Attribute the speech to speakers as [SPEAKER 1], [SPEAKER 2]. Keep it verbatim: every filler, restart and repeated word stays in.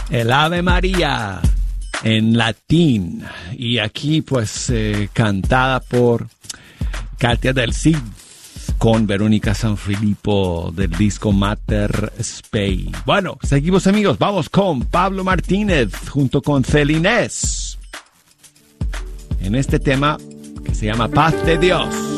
[SPEAKER 1] El Ave María en latín. Y aquí pues eh, cantada por Katia del Cid con Verónica Sanfilippo del disco Mater Spei. Bueno, seguimos amigos, vamos con Pablo Martínez junto con Celinés en este tema que se llama Paz de Dios.